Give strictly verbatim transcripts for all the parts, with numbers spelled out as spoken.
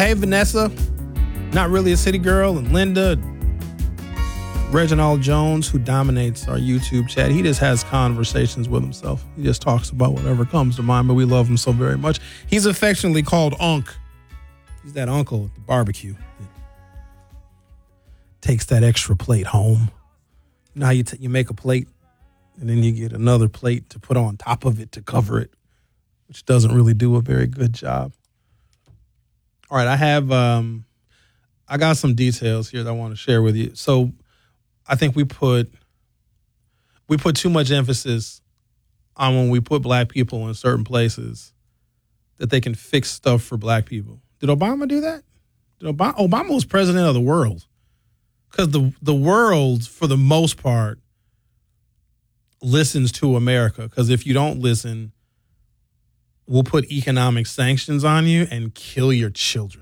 Hey, Vanessa. Not really a city girl. And Linda. Reginald Jones, who dominates our YouTube chat. He just has conversations with himself. He just talks about whatever comes to mind, but we love him so very much. He's affectionately called Unc. He's that uncle at the barbecue that takes that extra plate home. You know how you, t- you make a plate and then you get another plate to put on top of it to cover it, which doesn't really do a very good job. All right, I have, um, I got some details here that I want to share with you. So I think we put, we put too much emphasis on when we put black people in certain places that they can fix stuff for black people. Did Obama do that? Did Obama, Obama was president of the world. Because the, the world, for the most part, listens to America. Because if you don't listen, we'll put economic sanctions on you and kill your children.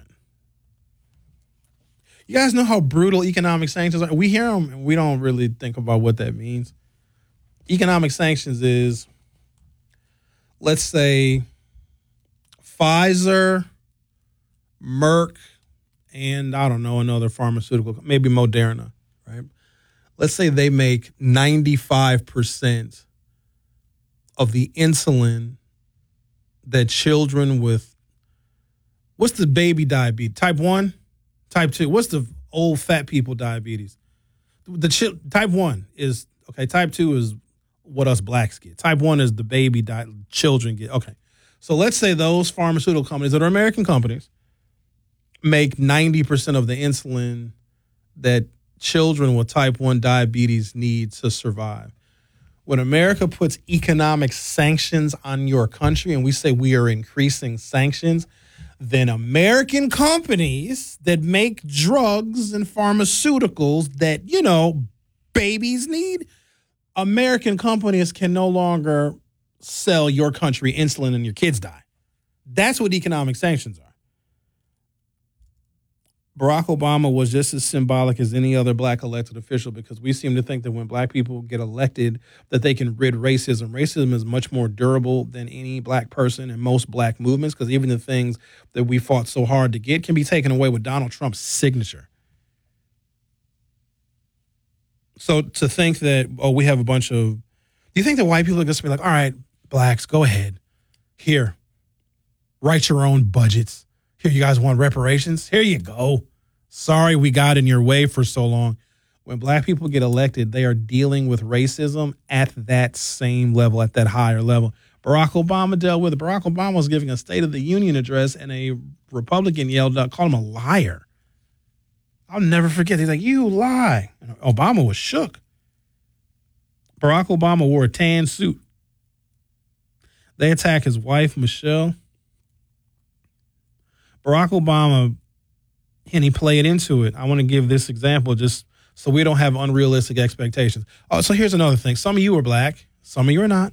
You guys know how brutal economic sanctions are? We hear them and we don't really think about what that means. Economic sanctions is, let's say, Pfizer, Merck, and I don't know, another pharmaceutical, maybe Moderna, right? Let's say they make ninety-five percent of the insulin that children with, what's the baby diabetes? Type one? Type two? What's the old fat people diabetes? The chi- Type one is, okay, type two is what us blacks get. Type one is the baby di- children get. Okay. So let's say those pharmaceutical companies that are American companies make ninety percent of the insulin that children with type one diabetes need to survive. When America puts economic sanctions on your country and we say we are increasing sanctions, then American companies that make drugs and pharmaceuticals that, you know, babies need, American companies can no longer sell your country insulin and your kids die. That's what economic sanctions are. Barack Obama was just as symbolic as any other black elected official because we seem to think that when black people get elected that they can rid racism. Racism is much more durable than any black person in most black movements because even the things that we fought so hard to get can be taken away with Donald Trump's signature. So to think that, oh, we have a bunch of, do you think that white people are just going to be like, all right, blacks, go ahead. Here, write your own budgets. Here, you guys want reparations? Here you go. Sorry we got in your way for so long. When black people get elected, they are dealing with racism at that same level, at that higher level. Barack Obama dealt with it. Barack Obama was giving a State of the Union address, and a Republican yelled out, called him a liar. I'll never forget. He's like, you lie. And Obama was shook. Barack Obama wore a tan suit. They attack his wife, Michelle. Barack Obama, and he played into it. I want to give this example just so we don't have unrealistic expectations. Oh, so here's another thing. Some of you are black. Some of you are not.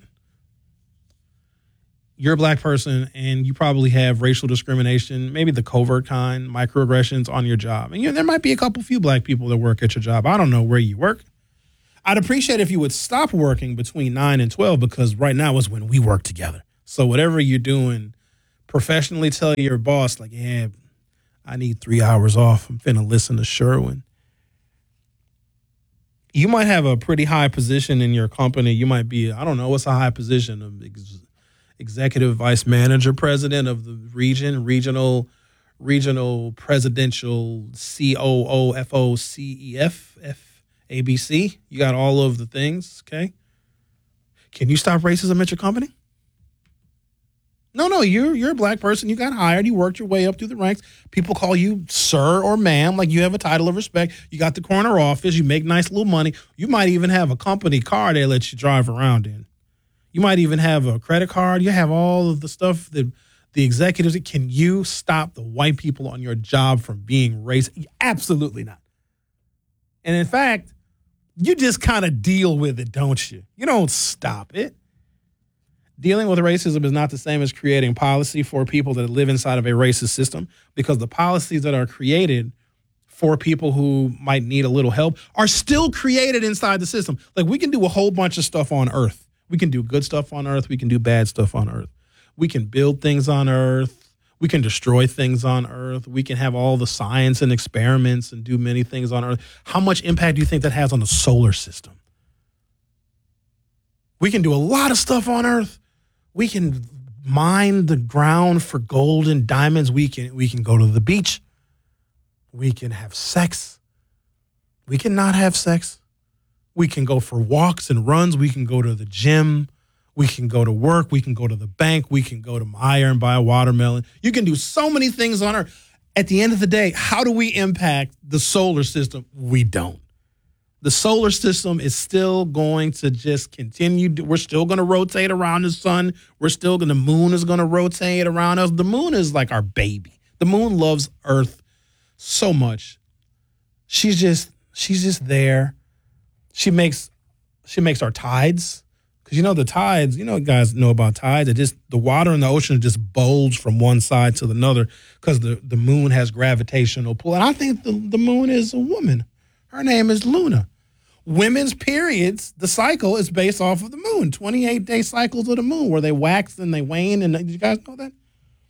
You're a black person, and you probably have racial discrimination, maybe the covert kind, microaggressions on your job. And you know, there might be a couple few black people that work at your job. I don't know where you work. I'd appreciate if you would stop working between nine and twelve because right now is when we work together. So whatever you're doing, professionally tell your boss, like, yeah, I need three hours off. I'm finna listen to Sherwin. You might have a pretty high position in your company. You might be, I don't know, what's a high position of ex- executive vice manager, president of the region, regional, regional presidential C O O F O C E F, F A B C. You got all of the things, okay? Can you stop racism at your company? No, no, you're you're a black person. You got hired. You worked your way up through the ranks. People call you sir or ma'am, like you have a title of respect. You got the corner office. You make nice little money. You might even have a company car they let you drive around in. You might even have a credit card. You have all of the stuff that the executives. Can you stop the white people on your job from being racist? Absolutely not. And in fact, you just kind of deal with it, don't you? You don't stop it. Dealing with racism is not the same as creating policy for people that live inside of a racist system because the policies that are created for people who might need a little help are still created inside the system. Like we can do a whole bunch of stuff on Earth. We can do good stuff on Earth. We can do bad stuff on Earth. We can build things on Earth. We can destroy things on Earth. We can have all the science and experiments and do many things on Earth. How much impact do you think that has on the solar system? We can do a lot of stuff on Earth. We can mine the ground for gold and diamonds. We can we can go to the beach. We can have sex. We can not have sex. We can go for walks and runs. We can go to the gym. We can go to work. We can go to the bank. We can go to Meijer and buy a watermelon. You can do so many things on Earth. At the end of the day, how do we impact the solar system? We don't. The solar system is still going to just continue. We're still going to rotate around the sun. We're still going to, the moon is going to rotate around us. The moon is like our baby. The moon loves Earth so much. She's just, she's just there. She makes, she makes our tides. Because, you know, the tides, you know, guys know about tides. It just, the water in the ocean just bulge from one side to another because the, the moon has gravitational pull. And I think the, the moon is a woman. Her name is Luna. Women's periods, the cycle is based off of the moon. twenty-eight day cycles of the moon where they wax and they wane. And did you guys know that?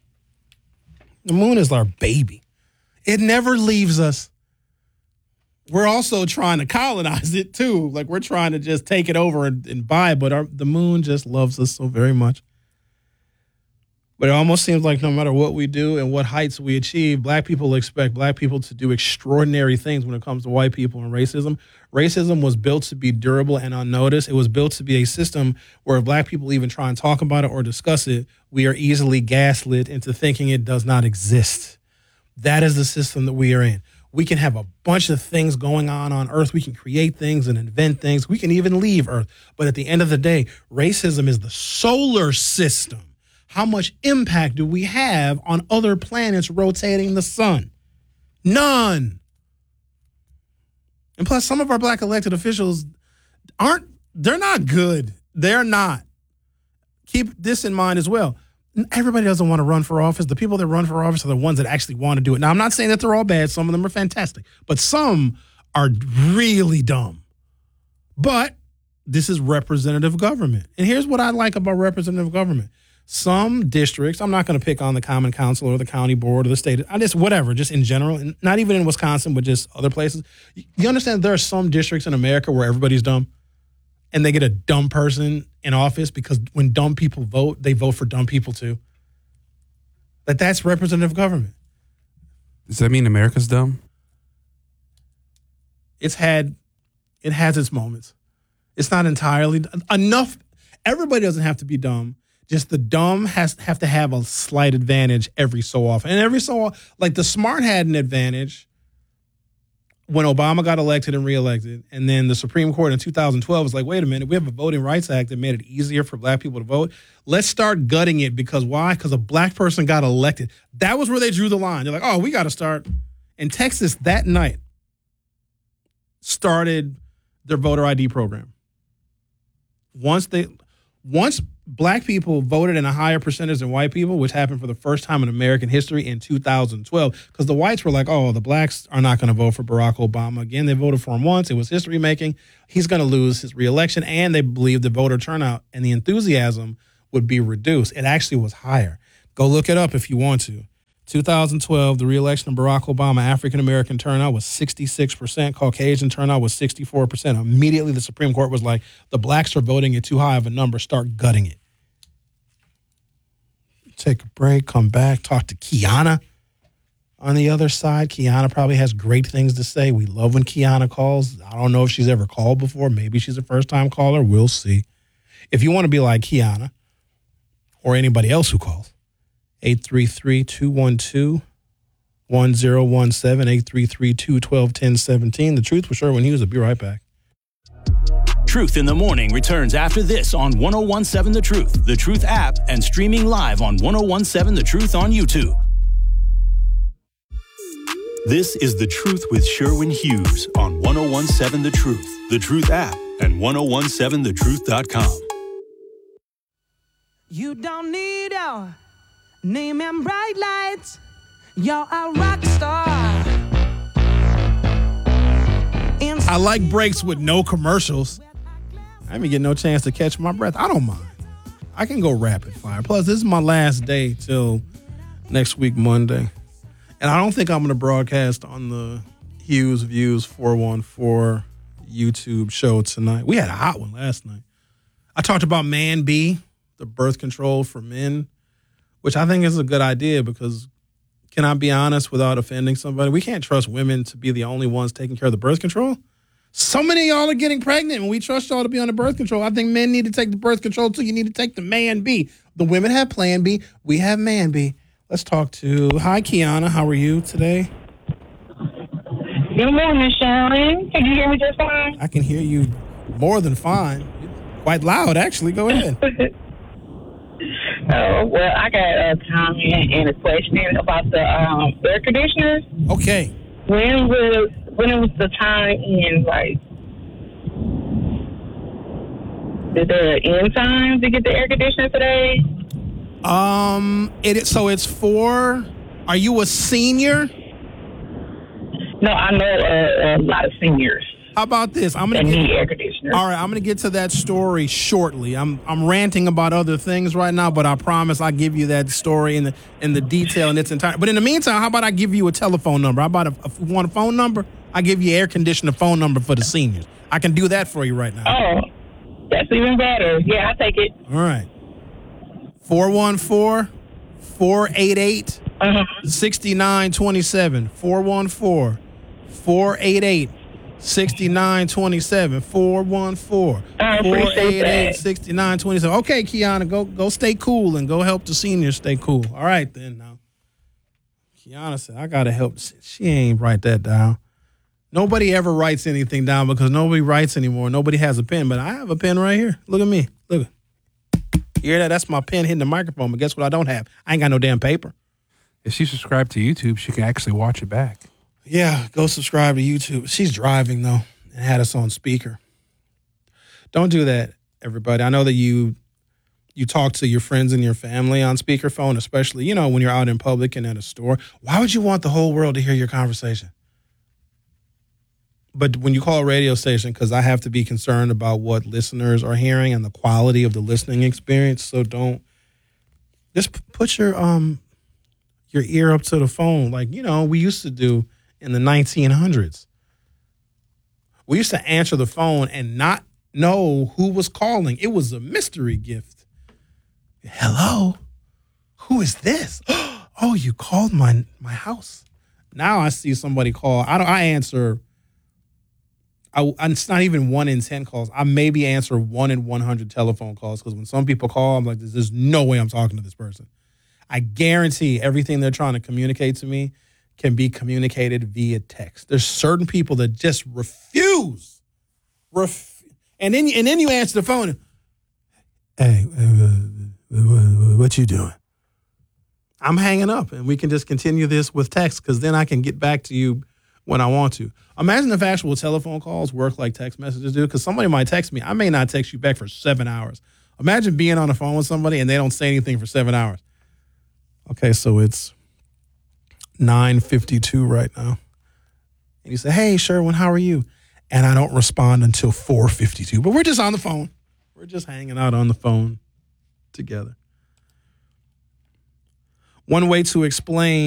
The moon is our baby. It never leaves us. We're also trying to colonize it, too. Like, we're trying to just take it over and, and buy it, but our, the moon just loves us so very much. But it almost seems like no matter what we do and what heights we achieve, black people expect black people to do extraordinary things when it comes to white people and racism. Racism was built to be durable and unnoticed. It was built to be a system where if black people even try and talk about it or discuss it, we are easily gaslit into thinking it does not exist. That is the system that we are in. We can have a bunch of things going on on Earth. We can create things and invent things. We can even leave Earth. But at the end of the day, racism is the solar system. How much impact do we have on other planets rotating the sun? None. And plus, some of our black elected officials aren't, they're not good. They're not. Keep this in mind as well. Everybody doesn't want to run for office. The people that run for office are the ones that actually want to do it. Now, I'm not saying that they're all bad. Some of them are fantastic. But some are really dumb. But this is representative government. And here's what I like about representative government. Some districts, I'm not going to pick on the Common Council or the county board or the state, I just, whatever, just in general, and not even in Wisconsin, but just other places. You understand there are some districts in America where everybody's dumb? And they get a dumb person in office because when dumb people vote, they vote for dumb people too. Like, that's representative government. Does that mean America's dumb? It's had, it has its moments. It's not entirely enough. Everybody doesn't have to be dumb. Just the dumb has have to have a slight advantage every so often. And every so often, like the smart had an advantage when Obama got elected and reelected, and then the Supreme Court in two thousand twelve was like, wait a minute, we have a Voting Rights Act that made it easier for black people to vote. Let's start gutting it because why? Because a black person got elected. That was where they drew the line. They're like, oh, we got to start. And Texas that night started their voter I D program. Once they, once black people voted in a higher percentage than white people, which happened for the first time in American history in two thousand twelve, because the whites were like, oh, the blacks are not going to vote for Barack Obama. Again, they voted for him once. It was history making. He's going to lose his reelection. And they believed the voter turnout and the enthusiasm would be reduced. It actually was higher. Go look it up if you want to. two thousand twelve, the reelection of Barack Obama, African-American turnout was sixty-six percent. Caucasian turnout was sixty-four percent. Immediately, the Supreme Court was like, the blacks are voting at too high of a number. Start gutting it. Take a break, come back, talk to Kiana on the other side. Kiana probably has great things to say. We love when Kiana calls. I don't know if she's ever called before. Maybe she's a first-time caller. We'll see. If you want to be like Kiana or anybody else who calls, eight three three, two one two, one zero one seven, eight three three, two one two, one zero one seven. The Truth with Sherwin Hughes. I'll be right back. Truth in the Morning returns after this on one oh one seven The Truth, The Truth app, and streaming live on one oh one seven The Truth on YouTube. This is The Truth with Sherwin Hughes on one oh one seven The Truth, The Truth app, and ten seventeen the truth dot com. You don't need a name and bright lights. You're a rock star. I like breaks with no commercials. I didn't get no chance to catch my breath. I don't mind. I can go rapid fire. Plus, this is my last day till next week, Monday. And I don't think I'm going to broadcast on the Hughes Views four one four YouTube show tonight. We had a hot one last night. I talked about Man B, the birth control for men, which I think is a good idea because, can I be honest without offending somebody? We can't trust women to be the only ones taking care of the birth control. So many of y'all are getting pregnant and we trust y'all to be on the birth control. I think men need to take the birth control too. You need to take the Man B. The women have Plan B. We have Man B. Let's talk to, hi, Kiana. How are you today? Good morning, Sharon. Can you hear me just fine? I can hear you more than fine. Quite loud, actually. Go ahead. Oh, well, I got a comment and a question about the um, air conditioners. Okay. When was when was the time in, like, is there an end time to get the air conditioner today? Um, it is, so it's for, are you a senior? No, I know a, a lot of seniors How about this? I'm that gonna need get, air conditioners. all right, I'm gonna get to that story shortly. I'm I'm ranting about other things right now, but I promise I'll give you that story in the in the detail in its entirety. But in the meantime, how about I give you a telephone number? How about if, if you want a phone number? I give you air conditioner phone number for the seniors. I can do that for you right now. Oh, that's even better. Yeah, I'll take it. All right. four one four, four eight eight, six nine two seven. four one four, four eight eight, six nine two seven. four one four, I four appreciate eight eight, that. six nine two seven. Okay, Kiana, go go stay cool and go help the seniors stay cool. All right, then. Now, Kiana said, I got to help. She ain't write that down. Nobody ever writes anything down because nobody writes anymore. Nobody has a pen, but I have a pen right here. Look at me. Look. You hear that? That's my pen hitting the microphone, but guess what I don't have? I ain't got no damn paper. If she subscribed to YouTube, she can actually watch it back. Yeah, go subscribe to YouTube. She's driving, though, and had us on speaker. Don't do that, everybody. I know that you you talk to your friends and your family on speakerphone, especially, you know, when you're out in public and at a store. Why would you want the whole world to hear your conversation? But when you call a radio station, because I have to be concerned about what listeners are hearing and the quality of the listening experience, so don't just p- put your um your ear up to the phone, like, you know, we used to do in the nineteen hundreds. We used to answer the phone and not know who was calling. It was a mystery gift. Hello, who is this? Oh, you called my my house. Now I see somebody call. I don't. I answer. I, it's not even one in ten calls. I maybe answer one in one hundred telephone calls because when some people call, I'm like, there's, there's no way I'm talking to this person. I guarantee everything they're trying to communicate to me can be communicated via text. There's certain people that just refuse. Ref- and then and then you answer the phone. Hey, uh, what you doing? I'm hanging up, and we can just continue this with text because then I can get back to you when I want to. Imagine if actual telephone calls work like text messages do, because somebody might text me. I may not text you back for seven hours. Imagine being on the phone with somebody and they don't say anything for seven hours. Okay, so it's nine fifty-two right now. And you say, hey, Sherwin, how are you? And I don't respond until four fifty-two. But we're just on the phone. We're just hanging out on the phone together. One way to explain